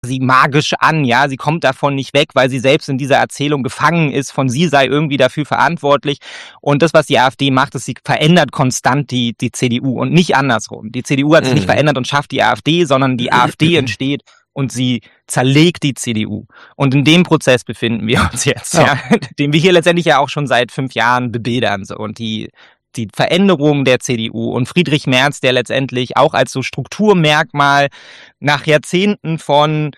sie magisch an, ja, sie kommt davon nicht weg, weil sie selbst in dieser Erzählung gefangen ist, von sie sei irgendwie dafür verantwortlich. Und das, was die AfD macht, ist, sie verändert konstant die CDU und nicht andersrum. Die CDU hat sich nicht verändert und schafft die AfD, sondern die AfD entsteht und sie zerlegt die CDU. Und in dem Prozess befinden wir uns jetzt, ja, den wir hier letztendlich ja auch schon seit 5 Jahren bebildern. So. Und die Veränderung der CDU und Friedrich Merz, der letztendlich auch als so Strukturmerkmal nach Jahrzehnten von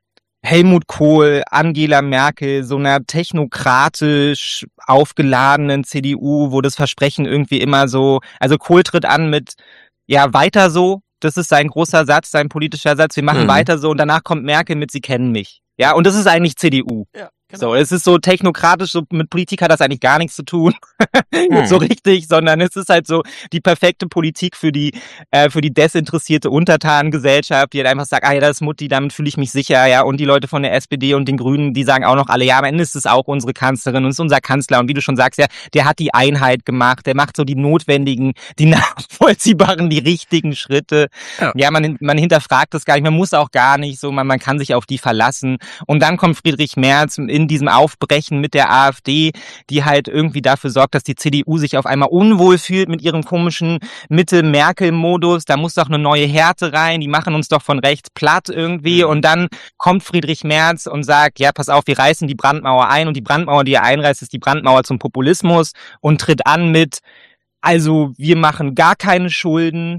Helmut Kohl, Angela Merkel, so einer technokratisch aufgeladenen CDU, wo das Versprechen irgendwie immer so, also Kohl tritt an mit, ja, weiter so, das ist sein großer Satz, sein politischer Satz, wir machen weiter so, und danach kommt Merkel mit, sie kennen mich. Ja, und das ist eigentlich CDU. Ja. Genau. So, es ist so technokratisch, so mit Politik hat das eigentlich gar nichts zu tun, so richtig, sondern es ist halt so die perfekte Politik für die desinteressierte Untertanengesellschaft, die halt einfach sagt, ja, das ist Mutti, damit fühle ich mich sicher, ja, und die Leute von der SPD und den Grünen, die sagen auch noch alle, ja, am Ende ist es auch unsere Kanzlerin und ist unser Kanzler, und wie du schon sagst, ja, der hat die Einheit gemacht, der macht so die notwendigen, die nachvollziehbaren, die richtigen Schritte, ja, man hinterfragt das gar nicht, man muss auch gar nicht, so, man kann sich auf die verlassen, und dann kommt Friedrich Merz in diesem Aufbrechen mit der AfD, die halt irgendwie dafür sorgt, dass die CDU sich auf einmal unwohl fühlt mit ihrem komischen Mitte-Merkel-Modus. Da muss doch eine neue Härte rein, die machen uns doch von rechts platt irgendwie. Und dann kommt Friedrich Merz und sagt, ja, pass auf, wir reißen die Brandmauer ein, und die Brandmauer, die er einreißt, ist die Brandmauer zum Populismus, und tritt an mit, also wir machen gar keine Schulden,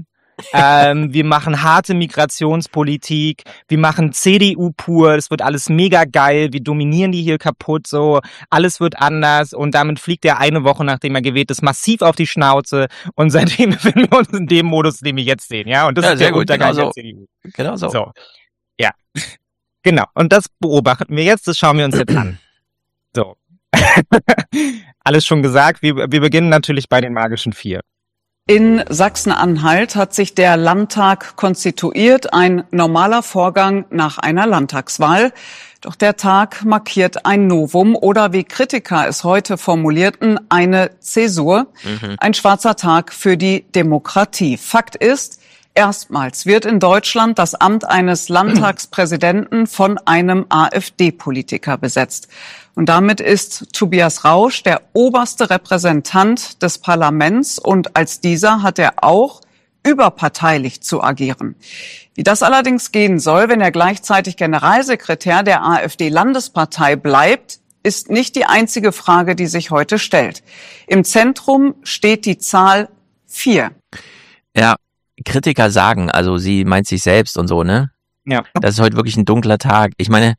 wir machen harte Migrationspolitik, wir machen CDU pur, das wird alles mega geil, wir dominieren die hier kaputt, so, alles wird anders, und damit fliegt er eine Woche, nachdem er gewählt ist, massiv auf die Schnauze, und seitdem befinden wir uns in dem Modus, den wir jetzt sehen, ja, und das ist der Untergang der CDU. Genau so. So. Ja. Genau. Und das beobachten wir jetzt, das schauen wir uns jetzt an. So. Alles schon gesagt, wir beginnen natürlich bei den magischen 4. In Sachsen-Anhalt hat sich der Landtag konstituiert, ein normaler Vorgang nach einer Landtagswahl. Doch der Tag markiert ein Novum oder, wie Kritiker es heute formulierten, eine Zäsur, ein schwarzer Tag für die Demokratie. Fakt ist, erstmals wird in Deutschland das Amt eines Landtagspräsidenten von einem AfD-Politiker besetzt. Und damit ist Tobias Rausch der oberste Repräsentant des Parlaments, und als dieser hat er auch überparteilich zu agieren. Wie das allerdings gehen soll, wenn er gleichzeitig Generalsekretär der AfD-Landespartei bleibt, ist nicht die einzige Frage, die sich heute stellt. Im Zentrum steht die Zahl 4. Ja, Kritiker sagen, also sie meint sich selbst und so, ne? Ja. Das ist heute wirklich ein dunkler Tag. Ich meine,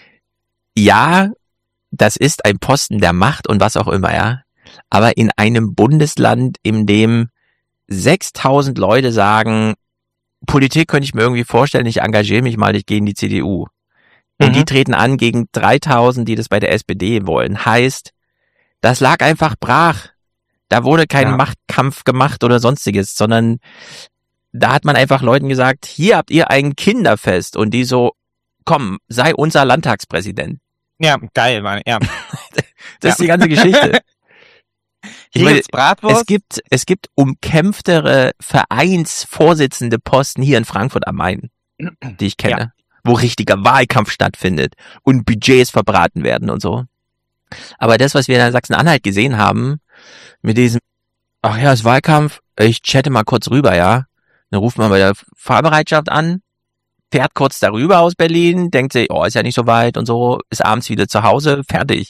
ja, das ist ein Posten der Macht und was auch immer, ja. Aber in einem Bundesland, in dem 6.000 Leute sagen, Politik könnte ich mir irgendwie vorstellen, ich engagiere mich mal, ich gehe in die CDU. Und die treten an gegen 3.000, die das bei der SPD wollen. Heißt, das lag einfach brach. Da wurde kein Machtkampf gemacht oder sonstiges, sondern da hat man einfach Leuten gesagt, hier habt ihr ein Kinderfest, und die so, komm, sei unser Landtagspräsident. Ja, geil, Mann, ja. Das ist die ganze Geschichte. Ich meine, es gibt umkämpftere Vereinsvorsitzende Posten hier in Frankfurt am Main, die ich kenne, wo richtiger Wahlkampf stattfindet und Budgets verbraten werden und so. Aber das, was wir in Sachsen-Anhalt gesehen haben, mit diesem, ach ja, ist Wahlkampf, ich chatte mal kurz rüber, ja. Dann ruft man bei der Fahrbereitschaft an, fährt kurz darüber aus Berlin, denkt sich, oh, ist ja nicht so weit und so, ist abends wieder zu Hause, fertig.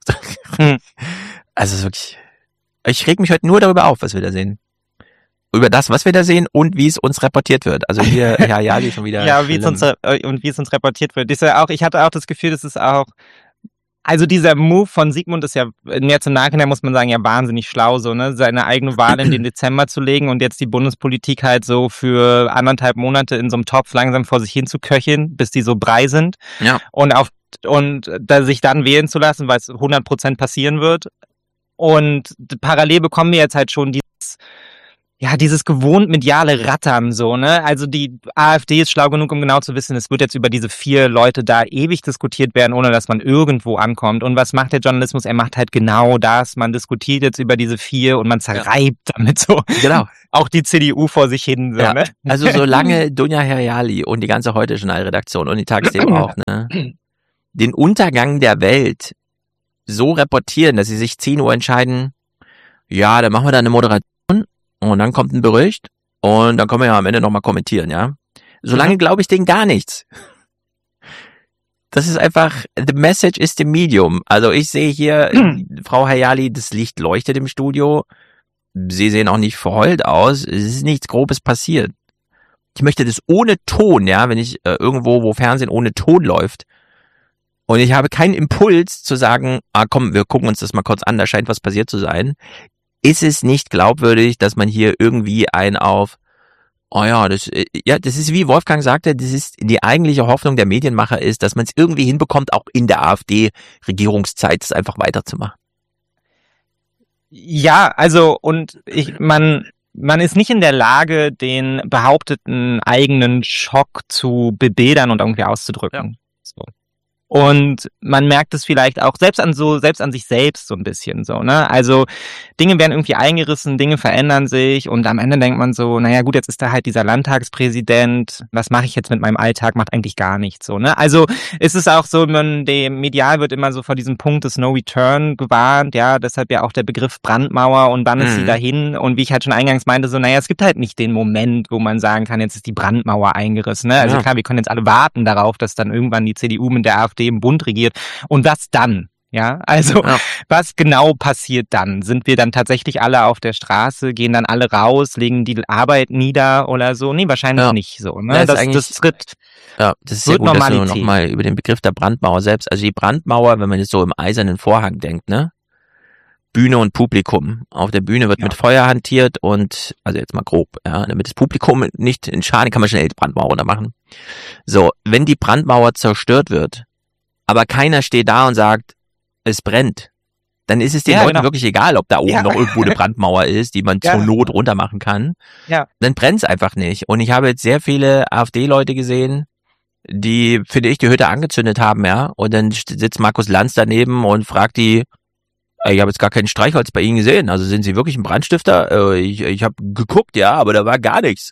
Also wirklich, ich reg mich heute nur darüber auf, was wir da sehen. Über das, was wir da sehen und wie es uns reportiert wird. Also hier, die schon wieder. Ja, wie es uns reportiert wird. Ich hatte auch das Gefühl, das ist auch, also dieser Move von Sigmund ist ja, jetzt im Nachhinein muss man sagen, ja wahnsinnig schlau, so, ne, seine eigene Wahl in den Dezember zu legen und jetzt die Bundespolitik halt so für 1,5 Monate in so einem Topf langsam vor sich hin zu köcheln, bis die so brei sind. Ja. Und da sich dann wählen zu lassen, weil es 100% passieren wird. Und parallel bekommen wir jetzt halt schon dieses gewohnt mediale Rattern so, ne? Also die AfD ist schlau genug, um genau zu wissen, es wird jetzt über diese 4 Leute da ewig diskutiert werden, ohne dass man irgendwo ankommt. Und was macht der Journalismus? Er macht halt genau das. Man diskutiert jetzt über diese 4 und man zerreibt damit so. Genau. Auch die CDU vor sich hin, so, ne? Also solange Dunja Hayali und die ganze Heute-Journal-Redaktion und die Tagesthemen auch, ne, den Untergang der Welt so reportieren, dass sie sich 10 Uhr entscheiden, ja, dann machen wir da eine Moderation und dann kommt ein Bericht und dann können wir ja am Ende nochmal kommentieren, ja. Solange glaube ich denen gar nichts. Das ist einfach, the message is the medium. Also ich sehe hier, Frau Hayali, das Licht leuchtet im Studio. Sie sehen auch nicht verheult aus. Es ist nichts Grobes passiert. Ich möchte das ohne Ton, ja, wenn ich irgendwo, wo Fernsehen ohne Ton läuft und ich habe keinen Impuls zu sagen, komm, wir gucken uns das mal kurz an, da scheint was passiert zu sein. Ist es nicht glaubwürdig, dass man hier irgendwie das ist wie Wolfgang sagte, das ist die eigentliche Hoffnung der Medienmacher ist, dass man es irgendwie hinbekommt, auch in der AfD-Regierungszeit es einfach weiterzumachen. Ja, also und man ist nicht in der Lage, den behaupteten eigenen Schock zu bebildern und irgendwie auszudrücken. Ja. So. Und man merkt es vielleicht auch selbst an sich selbst so ein bisschen so, ne? Also Dinge werden irgendwie eingerissen, Dinge verändern sich und am Ende denkt man so, naja gut, jetzt ist da halt dieser Landtagspräsident, was mache ich jetzt mit meinem Alltag, macht eigentlich gar nichts so, ne? Also es ist auch so, dem medial wird immer so vor diesem Punkt des No Return gewarnt, ja, deshalb ja auch der Begriff Brandmauer und wann ist sie dahin und wie ich halt schon eingangs meinte, so, naja, es gibt halt nicht den Moment, wo man sagen kann, jetzt ist die Brandmauer eingerissen, ne? Also klar, wir können jetzt alle warten darauf, dass dann irgendwann die CDU mit der AfD im Bund regiert. Und was dann? Ja, also was genau passiert dann? Sind wir dann tatsächlich alle auf der Straße, gehen dann alle raus, legen die Arbeit nieder oder so? Nee, wahrscheinlich nicht so. Ne? Ja, das ist sehr gut, dass du nochmal über den Begriff der Brandmauer selbst, also die Brandmauer, wenn man jetzt so im eisernen Vorhang denkt, ne? Bühne und Publikum. Auf der Bühne wird mit Feuer hantiert und, also jetzt mal grob, ja, damit das Publikum nicht in Schaden, kann man schnell die Brandmauer runtermachen. So, wenn die Brandmauer zerstört wird, aber keiner steht da und sagt, es brennt, dann ist es den Leuten wirklich egal, ob da oben noch irgendwo eine Brandmauer ist, die man zur Not runter machen kann. Ja. Dann brennt es einfach nicht. Und ich habe jetzt sehr viele AfD-Leute gesehen, die, finde ich, die Hütte angezündet haben, ja. Und dann sitzt Markus Lanz daneben und fragt die, ich habe jetzt gar kein Streichholz bei Ihnen gesehen. Also sind Sie wirklich ein Brandstifter? Ich habe geguckt, ja, aber da war gar nichts.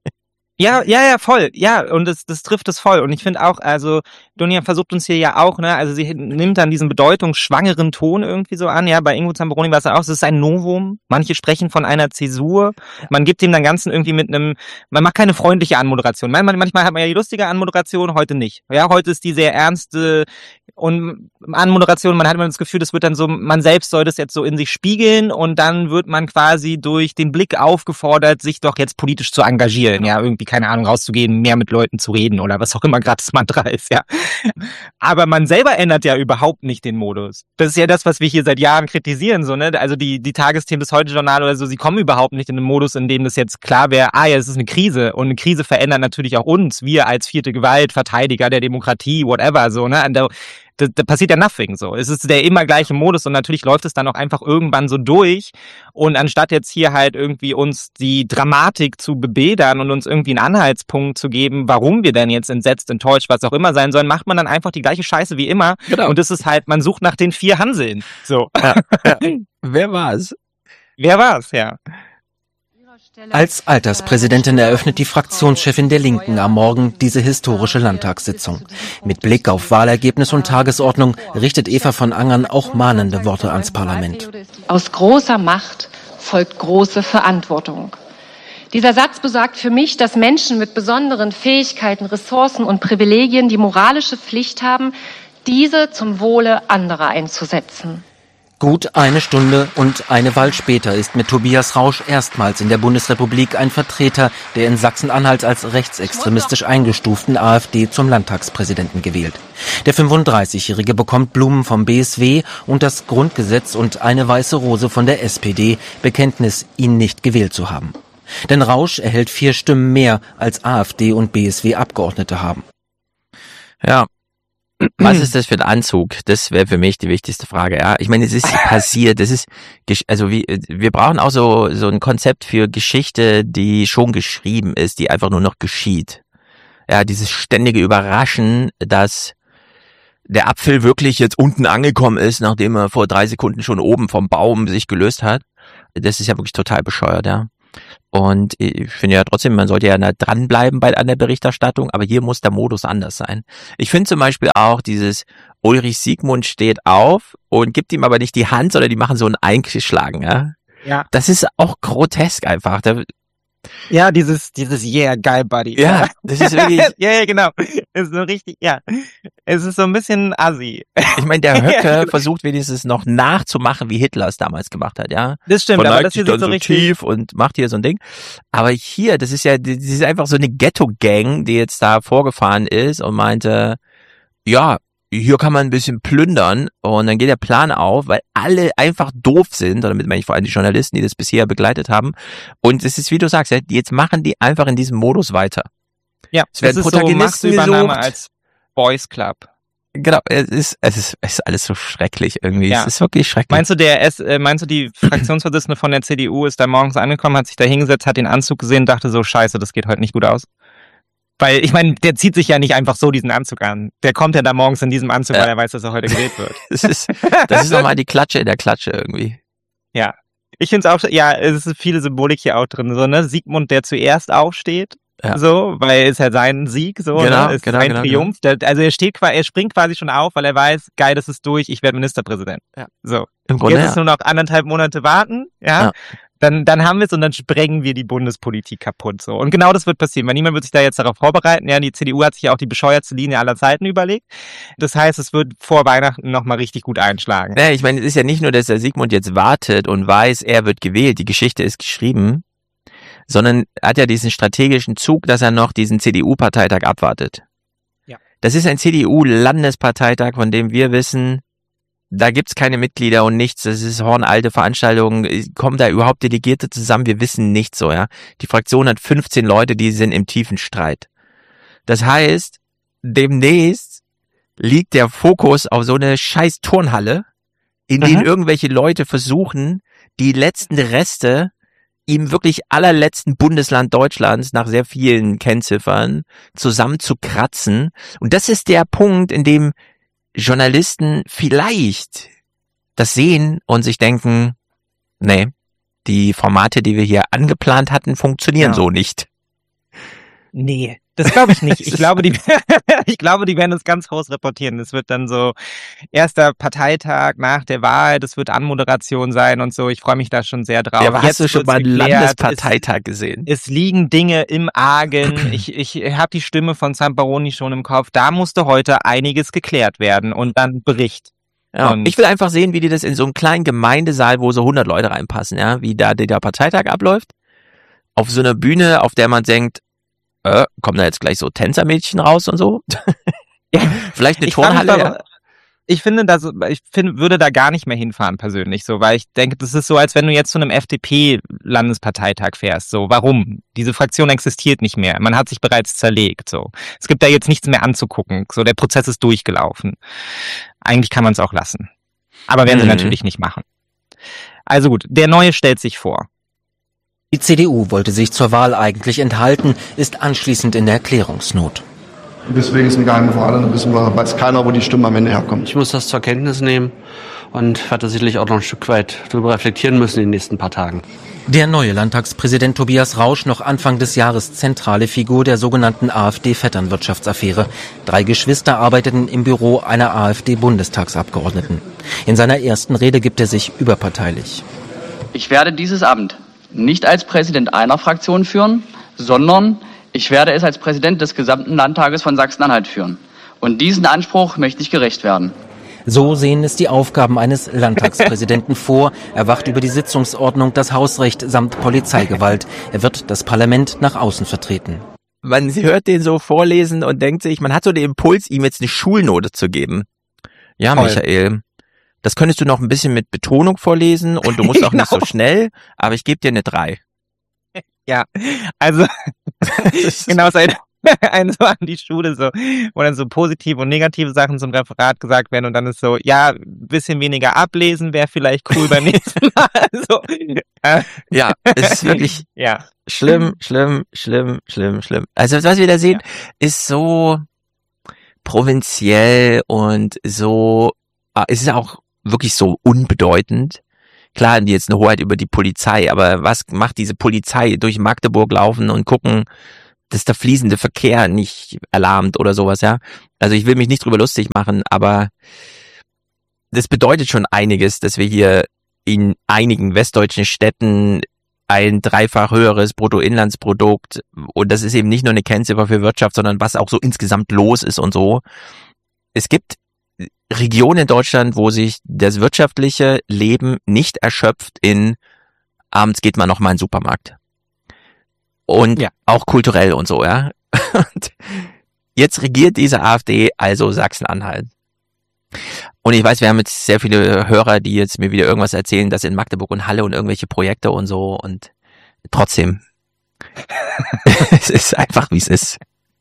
Ja, voll. Ja, und das trifft es voll. Und ich finde auch, also Dunja versucht uns hier ja auch, ne, also sie nimmt dann diesen bedeutungsschwangeren Ton irgendwie so an, ja, bei Ingo Zamperoni war es auch, es ist ein Novum. Manche sprechen von einer Zäsur. Man gibt dem dann Ganzen irgendwie man macht keine freundliche Anmoderation. Manchmal hat man ja die lustige Anmoderation, heute nicht. Ja, heute ist die sehr ernste und Anmoderation, man hat immer das Gefühl, das wird dann so, man selbst soll das jetzt so in sich spiegeln und dann wird man quasi durch den Blick aufgefordert, sich doch jetzt politisch zu engagieren, ja, irgendwie, keine Ahnung, rauszugehen, mehr mit Leuten zu reden oder was auch immer gerade das Mantra ist, ja. Aber man selber ändert ja überhaupt nicht den Modus. Das ist ja das, was wir hier seit Jahren kritisieren, so, ne, also die Tagesthemen des Heute-Journal oder so, sie kommen überhaupt nicht in den Modus, in dem das jetzt klar wäre, es ist eine Krise und eine Krise verändert natürlich auch uns, wir als vierte Gewalt, Verteidiger der Demokratie, whatever, so, ne, da passiert ja nothing so. Es ist der immer gleiche Modus und natürlich läuft es dann auch einfach irgendwann so durch und anstatt jetzt hier halt irgendwie uns die Dramatik zu bebildern und uns irgendwie einen Anhaltspunkt zu geben, warum wir denn jetzt entsetzt, enttäuscht, was auch immer sein sollen, macht man dann einfach die gleiche Scheiße wie immer. Genau. Und das ist halt, man sucht nach den 4 Hanseln. So. Ja. Wer war's? Ja. Als Alterspräsidentin eröffnet die Fraktionschefin der Linken am Morgen diese historische Landtagssitzung. Mit Blick auf Wahlergebnis und Tagesordnung richtet Eva von Angern auch mahnende Worte ans Parlament. Aus großer Macht folgt große Verantwortung. Dieser Satz besagt für mich, dass Menschen mit besonderen Fähigkeiten, Ressourcen und Privilegien die moralische Pflicht haben, diese zum Wohle anderer einzusetzen. Gut eine Stunde und eine Wahl später ist mit Tobias Rausch erstmals in der Bundesrepublik ein Vertreter der in Sachsen-Anhalt als rechtsextremistisch eingestuften AfD zum Landtagspräsidenten gewählt. Der 35-Jährige bekommt Blumen vom BSW und das Grundgesetz und eine weiße Rose von der SPD, Bekenntnis, ihn nicht gewählt zu haben. Denn Rausch erhält 4 Stimmen mehr als AfD und BSW-Abgeordnete haben. Ja. Was ist das für ein Anzug? Das wäre für mich die wichtigste Frage. Ja, ich meine, es ist passiert. Das ist, also wir brauchen auch so ein Konzept für Geschichte, die schon geschrieben ist, die einfach nur noch geschieht. Ja, dieses ständige Überraschen, dass der Apfel wirklich jetzt unten angekommen ist, nachdem er vor 3 Sekunden schon oben vom Baum sich gelöst hat. Das ist ja wirklich total bescheuert, ja. Und ich finde ja trotzdem, man sollte ja dranbleiben an der Berichterstattung, aber hier muss der Modus anders sein. Ich finde zum Beispiel auch dieses Ulrich Siegmund steht auf und gibt ihm aber nicht die Hand, sondern die machen so einen Einschlagen, ja. Ja. Das ist auch grotesk einfach. Ja, dieses yeah, geil, Buddy. Ja, das ist wirklich. Ja, genau. Ist so richtig, ja. Es ist so ein bisschen assi. Ich meine, der Höcke versucht wenigstens noch nachzumachen, wie Hitler es damals gemacht hat, ja. Das stimmt, Verneigt aber das hier sich sieht dann so richtig tief und macht hier so ein Ding. Aber hier, das ist einfach so eine Ghetto-Gang, die jetzt da vorgefahren ist und meinte, ja, hier kann man ein bisschen plündern und dann geht der Plan auf, weil alle einfach doof sind, und damit meine ich vor allem die Journalisten, die das bisher begleitet haben. Und es ist, wie du sagst, jetzt machen die einfach in diesem Modus weiter. Ja, es werden Protagonisten so Machtübernahme gesucht. als Boys Club. Genau, es ist alles so schrecklich irgendwie. Ja. Es ist wirklich schrecklich. Meinst du, die Fraktionsvorsitzende von der CDU ist da morgens angekommen, hat sich da hingesetzt, hat den Anzug gesehen, dachte so, scheiße, das geht heute nicht gut aus? Weil, ich meine, der zieht sich ja nicht einfach so diesen Anzug an. Der kommt ja da morgens in diesem Anzug, weil er weiß, dass er heute gewählt wird. Das ist nochmal die Klatsche in der Klatsche irgendwie. Ja. Ich finde es auch, ja, es ist viele Symbolik hier auch drin, so, ne? Siegmund, der zuerst aufsteht, so, weil es ja sein Sieg, so, genau, ne? Ist genau, sein genau, Triumph. Genau. Also er springt quasi schon auf, weil er weiß, geil, das ist durch, ich werde Ministerpräsident. Ja. So. Im Grunde, Jetzt ist nur noch 1,5 Monate warten, ja. Dann haben wir es und dann sprengen wir die Bundespolitik kaputt, so. Und genau das wird passieren, weil niemand wird sich da jetzt darauf vorbereiten. Ja, die CDU hat sich ja auch die bescheuertste Linie aller Zeiten überlegt. Das heißt, es wird vor Weihnachten nochmal richtig gut einschlagen. Ja, ich meine, es ist ja nicht nur, dass der Siegmund jetzt wartet und weiß, er wird gewählt, die Geschichte ist geschrieben, sondern hat ja diesen strategischen Zug, dass er noch diesen CDU-Parteitag abwartet. Ja. Das ist ein CDU-Landesparteitag, von dem wir wissen, da gibt's keine Mitglieder und nichts, das ist hornalte Veranstaltung, kommen da überhaupt Delegierte zusammen, wir wissen nichts so, ja. Die Fraktion hat 15 Leute, die sind im tiefen Streit. Das heißt, demnächst liegt der Fokus auf so eine scheiß Turnhalle, in denen irgendwelche Leute versuchen, die letzten Reste im wirklich allerletzten Bundesland Deutschlands nach sehr vielen Kennziffern zusammenzukratzen. Und das ist der Punkt, in dem Journalisten vielleicht das sehen und sich denken, nee, die Formate, die wir hier angeplant hatten, funktionieren so nicht. Nee, das glaube ich nicht. Ich glaube, die werden das ganz groß reportieren. Das wird dann so erster Parteitag nach der Wahl, das wird Anmoderation sein und so. Ich freue mich da schon sehr drauf. Ja, aber hast du schon mal einen Landesparteitag gesehen? Es liegen Dinge im Argen. Ich habe die Stimme von Zamperoni schon im Kopf. Da musste heute einiges geklärt werden und dann Bericht. Ja, und ich will einfach sehen, wie die das in so einem kleinen Gemeindesaal, wo so 100 Leute reinpassen, ja, wie da der Parteitag abläuft. Auf so einer Bühne, auf der man denkt, kommen da jetzt gleich so Tänzermädchen raus und so? Vielleicht eine Turnhalle? Ich würde da gar nicht mehr hinfahren persönlich, so, weil ich denke, das ist so, als wenn du jetzt zu einem FDP-Landesparteitag fährst, so, warum? Diese Fraktion existiert nicht mehr, man hat sich bereits zerlegt, so. Es gibt da jetzt nichts mehr anzugucken, so, der Prozess ist durchgelaufen. Eigentlich kann man es auch lassen. Aber werden sie natürlich nicht machen. Also gut, der Neue stellt sich vor. Die CDU wollte sich zur Wahl eigentlich enthalten, ist anschließend in der Erklärungsnot. Deswegen ist eine geheime Wahl, dann weiß keiner, wo die Stimmen am Ende herkommen. Ich muss das zur Kenntnis nehmen und werde sicherlich auch noch ein Stück weit darüber reflektieren müssen in den nächsten paar Tagen. Der neue Landtagspräsident Tobias Rausch, noch Anfang des Jahres zentrale Figur der sogenannten AfD-Vetternwirtschaftsaffäre. 3 Geschwister arbeiteten im Büro einer AfD-Bundestagsabgeordneten. In seiner ersten Rede gibt er sich überparteilich. Ich werde dieses Amt nicht als Präsident einer Fraktion führen, sondern ich werde es als Präsident des gesamten Landtages von Sachsen-Anhalt führen. Und diesen Anspruch möchte ich gerecht werden. So sehen es die Aufgaben eines Landtagspräsidenten vor. Er wacht über die Sitzungsordnung, das Hausrecht samt Polizeigewalt. Er wird das Parlament nach außen vertreten. Man hört den so vorlesen und denkt sich, man hat so den Impuls, ihm jetzt eine Schulnote zu geben. Ja, toll. Michael, das könntest du noch ein bisschen mit Betonung vorlesen und du musst auch nicht so schnell, aber ich gebe dir eine 3. Ja, also genau, einen so an die Schule, so, wo dann so positive und negative Sachen zum Referat gesagt werden und dann ist so, ja, ein bisschen weniger ablesen wäre vielleicht cool beim nächsten Mal. Also, ja, es ist wirklich ja. schlimm. Also was wir da sehen, ist so provinziell und so, es ist auch wirklich so unbedeutend. Klar haben die jetzt eine Hoheit über die Polizei, aber was macht diese Polizei? Durch Magdeburg laufen und gucken, dass der fließende Verkehr nicht erlahmt oder sowas, ja. Also ich will mich nicht drüber lustig machen, aber das bedeutet schon einiges, dass wir hier in einigen westdeutschen Städten ein dreifach höheres Bruttoinlandsprodukt, und das ist eben nicht nur eine Kennziffer für Wirtschaft, sondern was auch so insgesamt los ist und so. Es gibt Regionen in Deutschland, wo sich das wirtschaftliche Leben nicht erschöpft in abends geht man noch mal in den Supermarkt. Und auch kulturell und so, ja. Und jetzt regiert diese AfD also Sachsen-Anhalt. Und ich weiß, wir haben jetzt sehr viele Hörer, die jetzt mir wieder irgendwas erzählen, dass in Magdeburg und Halle und irgendwelche Projekte und so, und trotzdem, es ist einfach, wie es ist.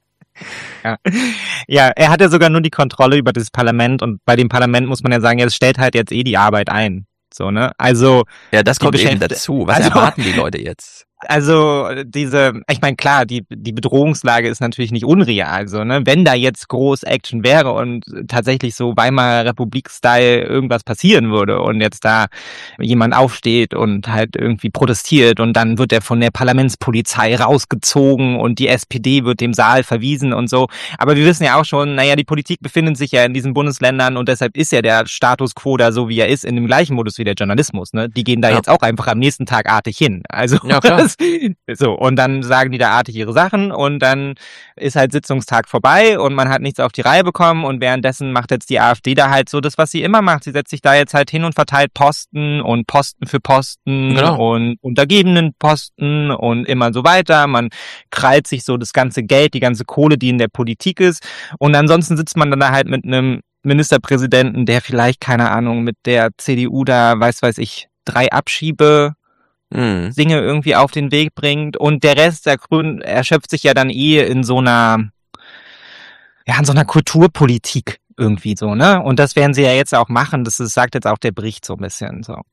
Ja, er hat ja sogar nur die Kontrolle über das Parlament, und bei dem Parlament muss man ja sagen, es stellt halt jetzt die Arbeit ein. So, ne? Also. Ja, das kommt eben dazu. Was erwarten die Leute jetzt? Also ich meine, klar, die Bedrohungslage ist natürlich nicht unreal, so, ne? Wenn da jetzt groß Action wäre und tatsächlich so Weimarer Republik-Style irgendwas passieren würde und jetzt da jemand aufsteht und halt irgendwie protestiert und dann wird er von der Parlamentspolizei rausgezogen und die SPD wird dem Saal verwiesen und so. Aber wir wissen ja auch schon, naja, die Politik befindet sich ja in diesen Bundesländern und deshalb ist ja der Status quo da so, wie er ist, in dem gleichen Modus wie der Journalismus, ne? Die gehen da jetzt auch einfach am nächsten Tag artig hin. Also, ja, klar. So, und dann sagen die da artig ihre Sachen und dann ist halt Sitzungstag vorbei und man hat nichts auf die Reihe bekommen und währenddessen macht jetzt die AfD da halt so das, was sie immer macht. Sie setzt sich da jetzt halt hin und verteilt Posten und Posten für Posten und untergebenen Posten und immer so weiter. Man krallt sich so das ganze Geld, die ganze Kohle, die in der Politik ist, und ansonsten sitzt man dann da halt mit einem Ministerpräsidenten, der vielleicht, keine Ahnung, mit der CDU da, weiß ich, 3 Singe irgendwie auf den Weg bringt, und der Rest der Grünen erschöpft sich ja dann in so einer Kulturpolitik irgendwie so, ne? Und das werden sie ja jetzt auch machen, sagt jetzt auch der Bericht so ein bisschen so.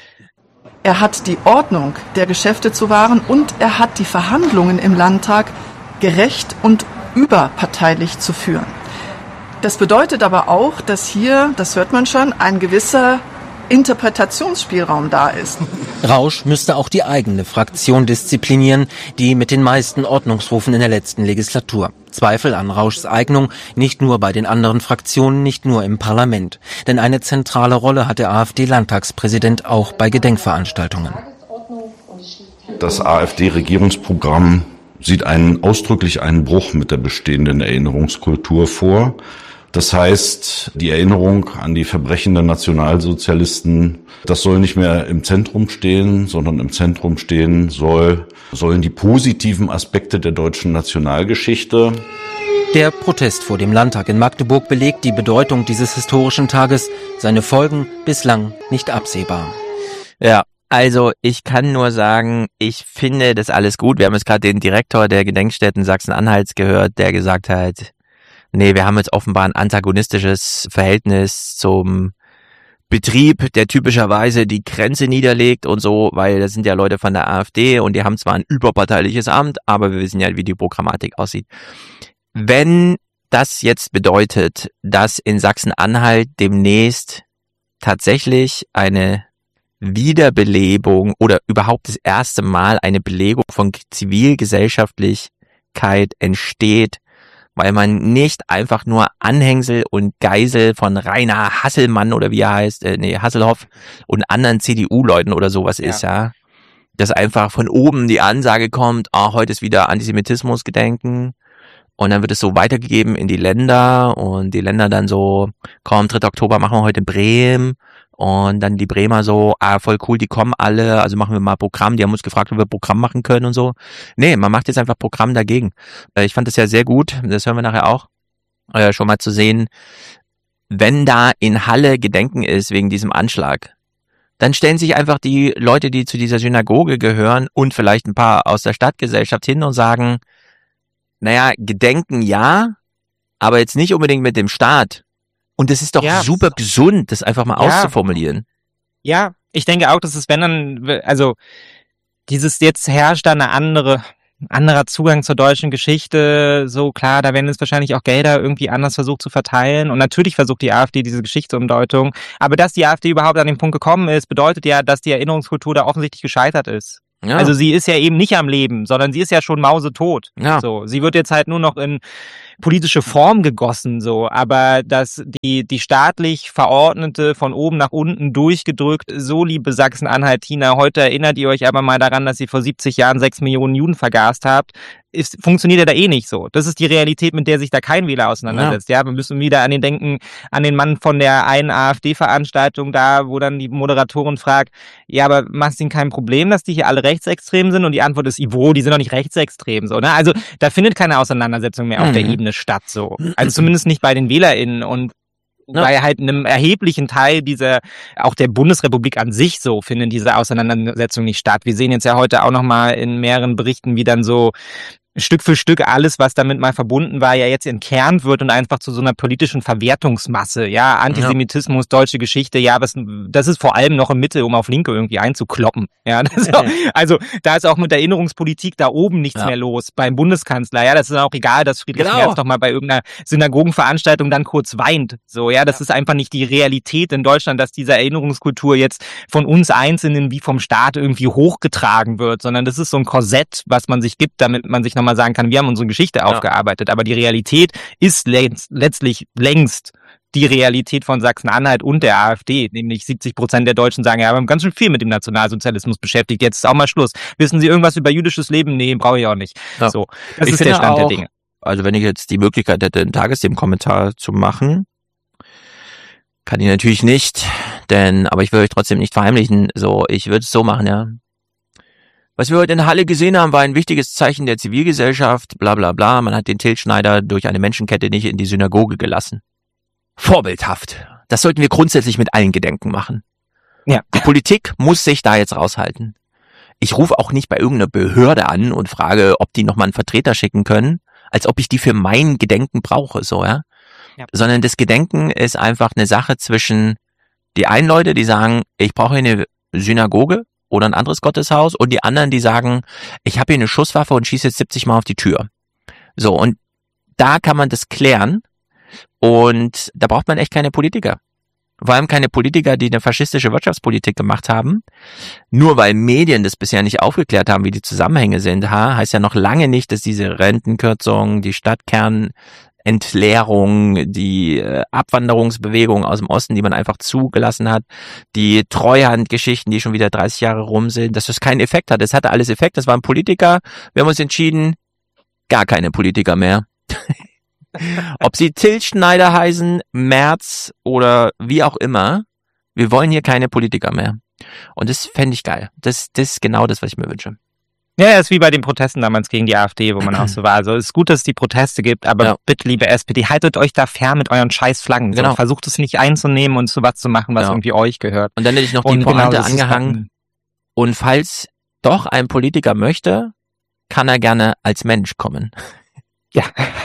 Er hat die Ordnung der Geschäfte zu wahren und er hat die Verhandlungen im Landtag gerecht und überparteilich zu führen. Das bedeutet aber auch, dass hier, das hört man schon, ein gewisser Interpretationsspielraum da ist. Rausch müsste auch die eigene Fraktion disziplinieren, die mit den meisten Ordnungsrufen in der letzten Legislatur. Zweifel an Rauschs Eignung nicht nur bei den anderen Fraktionen, nicht nur im Parlament. Denn eine zentrale Rolle hat der AfD-Landtagspräsident auch bei Gedenkveranstaltungen. Das AfD-Regierungsprogramm sieht ausdrücklich einen Bruch mit der bestehenden Erinnerungskultur vor. Das heißt, die Erinnerung an die Verbrechen der Nationalsozialisten, das soll nicht mehr im Zentrum stehen, sondern im Zentrum stehen sollen die positiven Aspekte der deutschen Nationalgeschichte. Der Protest vor dem Landtag in Magdeburg belegt die Bedeutung dieses historischen Tages, seine Folgen bislang nicht absehbar. Ja, also ich kann nur sagen, ich finde das alles gut. Wir haben jetzt gerade den Direktor der Gedenkstätten Sachsen-Anhalts gehört, der gesagt hat, nee, wir haben jetzt offenbar ein antagonistisches Verhältnis zum Betrieb, der typischerweise die Grenze niederlegt und so, weil das sind ja Leute von der AfD und die haben zwar ein überparteiliches Amt, aber wir wissen ja, wie die Programmatik aussieht. Wenn das jetzt bedeutet, dass in Sachsen-Anhalt demnächst tatsächlich eine Wiederbelebung oder überhaupt das erste Mal eine Belegung von Zivilgesellschaftlichkeit entsteht, weil man nicht einfach nur Anhängsel und Geisel von Rainer Hasselmann oder wie er heißt, Hasselhoff und anderen CDU-Leuten oder sowas ist, ja. Dass einfach von oben die Ansage kommt, heute ist wieder Antisemitismus-Gedenken, und dann wird es so weitergegeben in die Länder und die Länder dann so, 3. Oktober machen wir heute in Bremen, und dann die Bremer so, voll cool, die kommen alle, also machen wir mal Programm, die haben uns gefragt, ob wir Programm machen können und so. Nee, man macht jetzt einfach Programm dagegen. Ich fand das ja sehr gut, das hören wir nachher auch, schon mal zu sehen, wenn da in Halle Gedenken ist wegen diesem Anschlag, dann stellen sich einfach die Leute, die zu dieser Synagoge gehören und vielleicht ein paar aus der Stadtgesellschaft hin und sagen, naja, gedenken ja, aber jetzt nicht unbedingt mit dem Staat. Und es ist doch super gesund, das einfach mal auszuformulieren. Ja, ich denke auch, dass es, wenn dann, also dieses jetzt herrscht da anderer Zugang zur deutschen Geschichte, so klar, da werden jetzt wahrscheinlich auch Gelder irgendwie anders versucht zu verteilen und natürlich versucht die AfD diese Geschichtsumdeutung, aber dass die AfD überhaupt an den Punkt gekommen ist, bedeutet ja, dass die Erinnerungskultur da offensichtlich gescheitert ist. Ja. Also sie ist ja eben nicht am Leben, sondern sie ist ja schon mausetot. Ja. So, sie wird jetzt halt nur noch in politische Form gegossen, so, aber dass die staatlich verordnete, von oben nach unten durchgedrückt, so liebe Sachsen-Anhalt, Tina, heute erinnert ihr euch aber mal daran, dass ihr vor 70 Jahren 6 Millionen Juden vergast habt, funktioniert ja da eh nicht so. Das ist die Realität, mit der sich da kein Wähler auseinandersetzt. Ja, wir müssen wieder an den Mann von der einen AfD-Veranstaltung da, wo dann die Moderatorin fragt, ja, aber macht Ihnen kein Problem, dass die hier alle rechtsextrem sind? Und die Antwort ist, Ivo, die sind doch nicht rechtsextrem, so, ne? Also, da findet keine Auseinandersetzung mehr auf der Ebene statt, so. Also zumindest nicht bei den WählerInnen und bei halt einem erheblichen Teil auch der Bundesrepublik an sich so, findet diese Auseinandersetzung nicht statt. Wir sehen jetzt ja heute auch nochmal in mehreren Berichten, wie dann so Stück für Stück alles, was damit mal verbunden war, ja jetzt entkernt wird und einfach zu so einer politischen Verwertungsmasse, ja, Antisemitismus, deutsche Geschichte, ja, das ist vor allem noch im Mittel, um auf Linke irgendwie einzukloppen, ja, also da ist auch mit der Erinnerungspolitik da oben nichts mehr los, beim Bundeskanzler, ja, das ist auch egal, dass Friedrich Merz doch mal bei irgendeiner Synagogenveranstaltung dann kurz weint, so, ja, das ist einfach nicht die Realität in Deutschland, dass diese Erinnerungskultur jetzt von uns Einzelnen wie vom Staat irgendwie hochgetragen wird, sondern das ist so ein Korsett, was man sich gibt, damit man sich nochmal sagen kann, wir haben unsere Geschichte aufgearbeitet, aber die Realität ist letztlich längst die Realität von Sachsen-Anhalt und der AfD, nämlich 70% der Deutschen sagen, ja, wir haben ganz schön viel mit dem Nationalsozialismus beschäftigt, jetzt ist auch mal Schluss. Wissen Sie irgendwas über jüdisches Leben? Nee, brauche ich auch nicht. Ja. So, das ist der Stand der Dinge. Also wenn ich jetzt die Möglichkeit hätte, einen Tagesthemenkommentar zu machen, kann ich natürlich nicht, aber ich will euch trotzdem nicht verheimlichen, so, ich würde es so machen, ja. Was wir heute in Halle gesehen haben, war ein wichtiges Zeichen der Zivilgesellschaft, bla bla bla. Man hat den Til Schneider durch eine Menschenkette nicht in die Synagoge gelassen. Vorbildhaft. Das sollten wir grundsätzlich mit allen Gedenken machen. Ja. Die Politik muss sich da jetzt raushalten. Ich rufe auch nicht bei irgendeiner Behörde an und frage, ob die nochmal einen Vertreter schicken können, als ob ich die für mein Gedenken brauche, so, ja. Sondern das Gedenken ist einfach eine Sache zwischen die einen Leute, die sagen, ich brauche eine Synagoge oder ein anderes Gotteshaus, und die anderen, die sagen, ich habe hier eine Schusswaffe und schieße jetzt 70 Mal auf die Tür. So, und da kann man das klären, und da braucht man echt keine Politiker. Vor allem keine Politiker, die eine faschistische Wirtschaftspolitik gemacht haben. Nur weil Medien das bisher nicht aufgeklärt haben, wie die Zusammenhänge sind, heißt ja noch lange nicht, dass diese Rentenkürzung, die Stadtkernentleerung, die Abwanderungsbewegung aus dem Osten, die man einfach zugelassen hat, die Treuhandgeschichten, die schon wieder 30 Jahre rum sind, dass das keinen Effekt hat. Es hatte alles Effekt, das waren Politiker. Wir haben uns entschieden, gar keine Politiker mehr. Ob sie Til Schneider heißen, Merz oder wie auch immer, wir wollen hier keine Politiker mehr. Und das fände ich geil. Das ist genau das, was ich mir wünsche. Ja, ist wie bei den Protesten damals gegen die AfD, wo man auch so war. Also es ist gut, dass es die Proteste gibt, aber bitte, liebe SPD, haltet euch da fern mit euren scheiß Flaggen. Genau. So, versucht es nicht einzunehmen und zu was zu machen, was irgendwie euch gehört. Und dann hätte ich noch die Pointe angehangen. Und falls doch ein Politiker möchte, kann er gerne als Mensch kommen. Ja.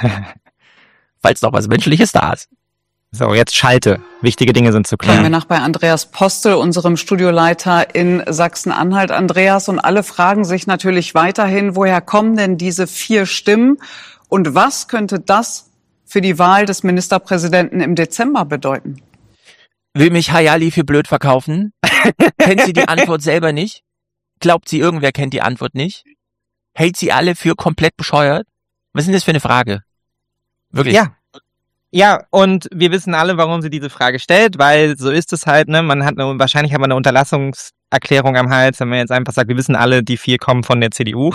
Falls noch was Menschliches da ist. So, jetzt schalte. Wichtige Dinge sind zu klären. Kommen wir nach bei Andreas Postel, unserem Studioleiter in Sachsen-Anhalt. Andreas, und alle fragen sich natürlich weiterhin, woher kommen denn diese 4 Stimmen? Und was könnte das für die Wahl des Ministerpräsidenten im Dezember bedeuten? Will mich Hayali für blöd verkaufen? Kennt sie die Antwort selber nicht? Glaubt sie, irgendwer kennt die Antwort nicht? Hält sie alle für komplett bescheuert? Was ist denn das für eine Frage? Wirklich? Ja, und wir wissen alle, warum sie diese Frage stellt, weil so ist es halt, ne, wahrscheinlich haben wir eine Unterlassungserklärung am Hals, wenn man jetzt einfach sagt, wir wissen alle, die 4 kommen von der CDU.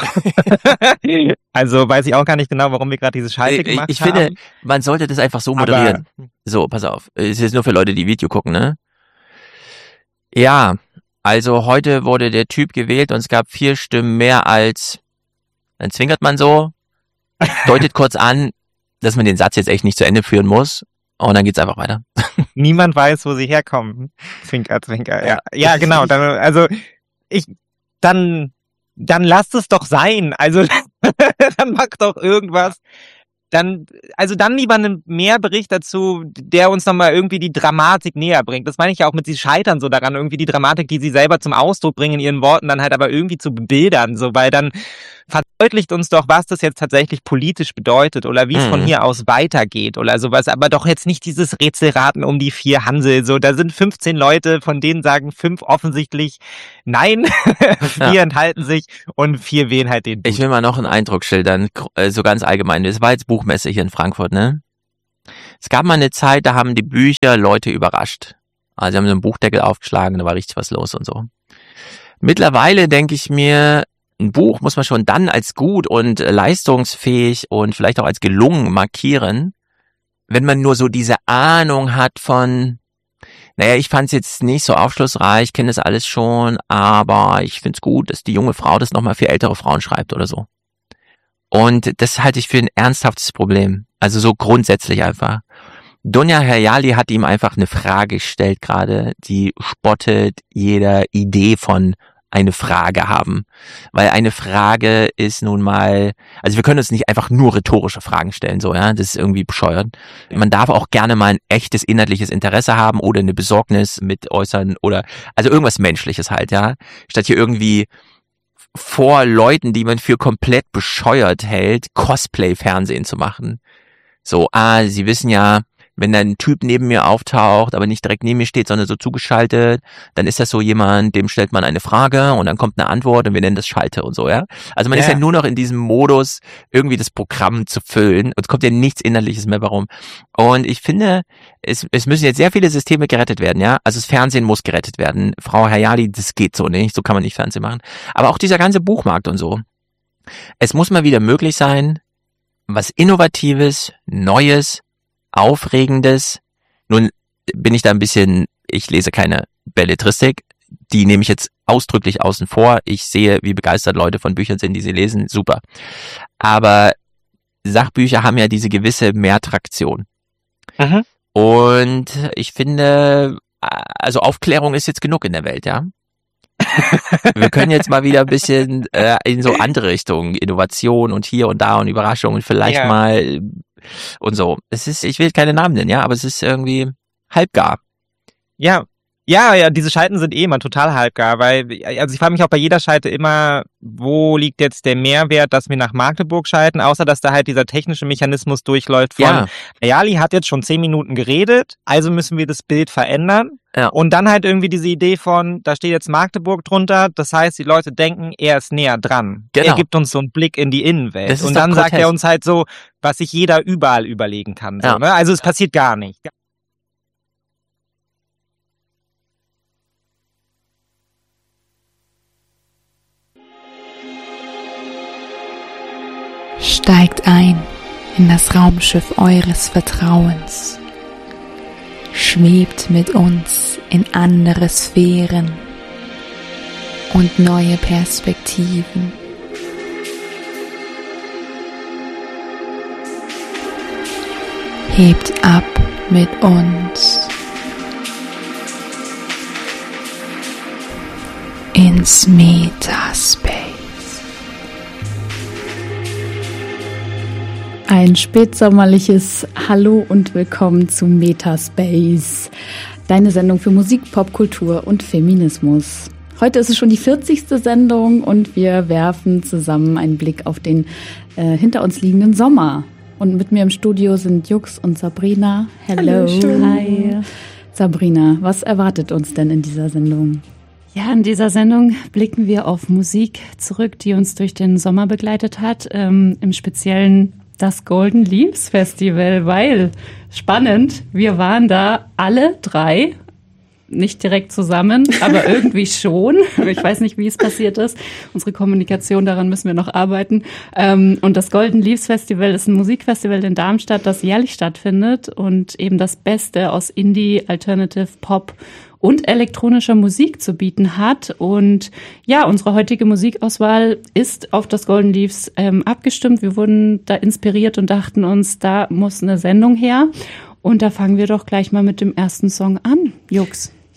Also weiß ich auch gar nicht genau, warum wir gerade diese Scheiße gemacht haben. Ich finde, man sollte das einfach so moderieren. So, pass auf. Es ist nur für Leute, die Video gucken, ne? Ja, also heute wurde der Typ gewählt und es gab 4 Stimmen mehr als, dann zwinkert man so, deutet kurz an, dass man den Satz jetzt echt nicht zu Ende führen muss, und dann geht's einfach weiter. Niemand weiß, wo sie herkommen. Zwinker, zwinker. Ja, genau. Dann lasst es doch sein. Also dann mach doch irgendwas. Dann lieber einen Mehrbericht dazu, der uns nochmal irgendwie die Dramatik näher bringt. Das meine ich ja auch mit, sie scheitern so daran, irgendwie die Dramatik, die sie selber zum Ausdruck bringen in ihren Worten, dann halt aber irgendwie zu bebildern, so, weil dann verdeutlicht uns doch, was das jetzt tatsächlich politisch bedeutet oder wie es von hier aus weitergeht oder sowas, aber doch jetzt nicht dieses Rätselraten um die 4 Hansel, so, da sind 15 Leute, von denen sagen 5 offensichtlich nein, 4 enthalten sich und 4 wählen halt den Blut. Ich will mal noch einen Eindruck schildern, so ganz allgemein. Das war jetzt Buchmesse hier in Frankfurt, ne? Es gab mal eine Zeit, da haben die Bücher Leute überrascht. Also sie haben so einen Buchdeckel aufgeschlagen, da war richtig was los und so. Mittlerweile denke ich mir, ein Buch muss man schon dann als gut und leistungsfähig und vielleicht auch als gelungen markieren, wenn man nur so diese Ahnung hat von, naja, ich fand es jetzt nicht so aufschlussreich, kenne das alles schon, aber ich finde es gut, dass die junge Frau das nochmal für ältere Frauen schreibt oder so. Und das halte ich für ein ernsthaftes Problem. Also so grundsätzlich einfach. Dunja Hayali hat ihm einfach eine Frage gestellt gerade, die spottet jeder Idee von eine Frage haben. Weil eine Frage ist nun mal, also wir können uns nicht einfach nur rhetorische Fragen stellen, so, ja, das ist irgendwie bescheuert. Man darf auch gerne mal ein echtes inhaltliches Interesse haben oder eine Besorgnis mit äußern oder, also irgendwas Menschliches halt, ja. Statt hier irgendwie vor Leuten, die man für komplett bescheuert hält, Cosplay-Fernsehen zu machen. So, Sie wissen ja, wenn da ein Typ neben mir auftaucht, aber nicht direkt neben mir steht, sondern so zugeschaltet, dann ist das so jemand, dem stellt man eine Frage und dann kommt eine Antwort und wir nennen das Schalte und so, ja. Also man ist ja nur noch in diesem Modus, irgendwie das Programm zu füllen und es kommt ja nichts Inhaltliches mehr warum. Und ich finde, es müssen jetzt sehr viele Systeme gerettet werden, ja. Also das Fernsehen muss gerettet werden. Frau Hayali, das geht so nicht, so kann man nicht Fernsehen machen. Aber auch dieser ganze Buchmarkt und so. Es muss mal wieder möglich sein, was Innovatives, Neues, Aufregendes. Nun bin ich da ein bisschen, ich lese keine Belletristik, die nehme ich jetzt ausdrücklich außen vor. Ich sehe, wie begeistert Leute von Büchern sind, die sie lesen, super. Aber Sachbücher haben ja diese gewisse Mehrtraktion. Und ich finde, also Aufklärung ist jetzt genug in der Welt, ja. Wir können jetzt mal wieder ein bisschen in so andere Richtungen, Innovation und hier und da und Überraschungen vielleicht mal und so. Es ist, ich will keine Namen nennen, ja, aber es ist irgendwie halbgar. Ja, diese Schalten sind immer total halbgar, weil, also ich frage mich auch bei jeder Schalte immer, wo liegt jetzt der Mehrwert, dass wir nach Magdeburg schalten, außer dass da halt dieser technische Mechanismus durchläuft von, Hayali hat jetzt schon 10 Minuten geredet, also müssen wir das Bild verändern. Ja. Und dann halt irgendwie diese Idee von, da steht jetzt Magdeburg drunter, das heißt, die Leute denken, er ist näher dran. Genau. Er gibt uns so einen Blick in die Innenwelt. Und dann sagt er uns halt so, was sich jeder überall überlegen kann. So, ne? Also es passiert gar nicht. Steigt ein in das Raumschiff eures Vertrauens. Schwebt mit uns in andere Sphären und neue Perspektiven. Hebt ab mit uns ins Metaspace. Ein spätsommerliches Hallo und willkommen zu Metaspace, deine Sendung für Musik, Popkultur und Feminismus. Heute ist es schon die 40. Sendung und wir werfen zusammen einen Blick auf den hinter uns liegenden Sommer. Und mit mir im Studio sind Jux und Sabrina. Hello. Hi. Sabrina, was erwartet uns denn in dieser Sendung? Ja, in dieser Sendung blicken wir auf Musik zurück, die uns durch den Sommer begleitet hat, im Speziellen das Golden Leaves Festival, weil, spannend, wir waren da alle 3, nicht direkt zusammen, aber irgendwie schon. Ich weiß nicht, wie es passiert ist. Unsere Kommunikation, daran müssen wir noch arbeiten. Und das Golden Leaves Festival ist ein Musikfestival in Darmstadt, das jährlich stattfindet und eben das Beste aus Indie, Alternative, Pop und elektronischer Musik zu bieten hat. Und ja, unsere heutige Musikauswahl ist auf das Golden Leaves abgestimmt. Wir wurden da inspiriert und dachten uns, da muss eine Sendung her. Und da fangen wir doch gleich mal mit dem ersten Song an, Jux.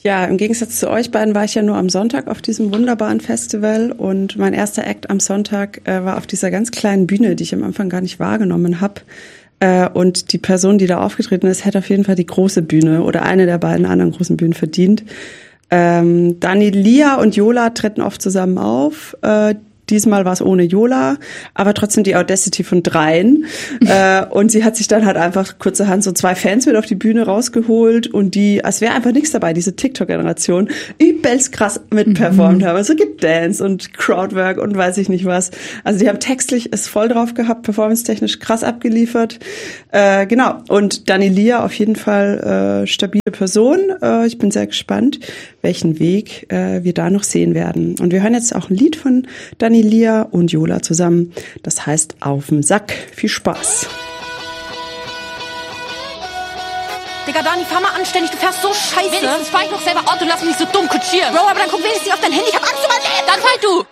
Ja, im Gegensatz zu euch beiden war ich ja nur am Sonntag auf diesem wunderbaren Festival und mein erster Act am Sonntag war auf dieser ganz kleinen Bühne, die ich am Anfang gar nicht wahrgenommen habe. Und die Person, die da aufgetreten ist, hätte auf jeden Fall die große Bühne oder eine der beiden anderen großen Bühnen verdient. Dani Lia und Yola treten oft zusammen auf. Diesmal war es ohne Yola, aber trotzdem die Audacity von 3. Und sie hat sich dann halt einfach kurzerhand so 2 Fans mit auf die Bühne rausgeholt und die, als wäre einfach nichts dabei, diese TikTok-Generation, übelst krass mitperformt haben. Also gedanced und Crowdwork und weiß ich nicht was. Also die haben textlich es voll drauf gehabt, performance-technisch krass abgeliefert. Genau. Und Dani Lia auf jeden Fall stabile Person. Ich bin sehr gespannt, welchen Weg wir da noch sehen werden. Und wir hören jetzt auch ein Lied von Dani Lia und Yola zusammen. Das heißt Auf'm Sack. Viel Spaß. Digga, Dani, fahr mal anständig, du fährst so scheiße. Wenigstens fahr ich noch selber Auto, lass mich nicht so dumm kutschieren. Bro, aber dann guck wenigstens auf dein Handy, ich hab Angst um mein Leben. Dann fahr du.